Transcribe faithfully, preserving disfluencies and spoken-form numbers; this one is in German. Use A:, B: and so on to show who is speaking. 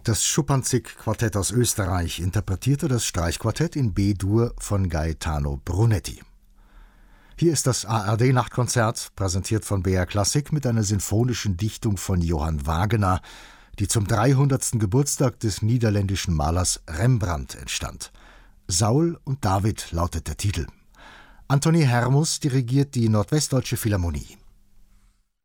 A: Das Schuppanzig-Quartett aus Österreich interpretierte das Streichquartett in B-Dur von Gaetano Brunetti. Hier ist das A R D-Nachtkonzert, präsentiert von B R Klassik mit einer sinfonischen Dichtung von Johann Wagener, die zum dreihundertsten Geburtstag des niederländischen Malers Rembrandt entstand. Saul und David lautet der Titel. Antoni Hermus dirigiert die Nordwestdeutsche Philharmonie.